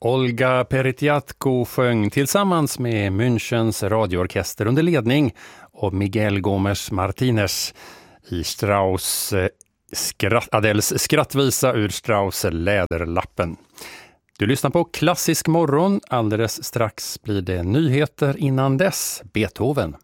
Olga Peretjatko sjöng tillsammans med Münchens radioorkester under ledning av Miguel Gómez Martínez i Adels skrattvisa ur Strauss Läderlappen. Du lyssnar på Klassisk morgon. Alldeles strax blir det nyheter, innan dess Beethoven.